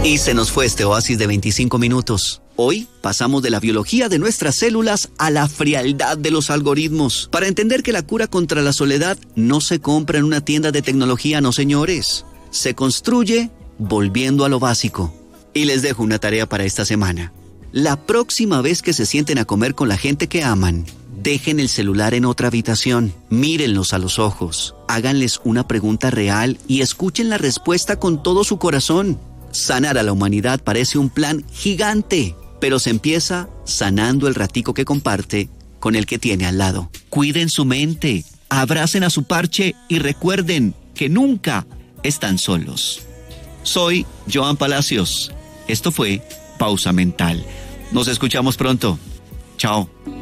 Y se nos fue este oasis de 25 minutos. Hoy pasamos de la biología de nuestras células a la frialdad de los algoritmos, para entender que la cura contra la soledad no se compra en una tienda de tecnología, no señores. Se construye volviendo a lo básico. Y les dejo una tarea para esta semana. La próxima vez que se sienten a comer con la gente que aman, dejen el celular en otra habitación, mírenlos a los ojos, háganles una pregunta real y escuchen la respuesta con todo su corazón. Sanar a la humanidad parece un plan gigante, pero se empieza sanando el ratico que comparte con el que tiene al lado. Cuiden su mente, abracen a su parche y recuerden que nunca están solos. Soy Joan Palacios. Esto fue Pausa Mental. Nos escuchamos pronto. Chao.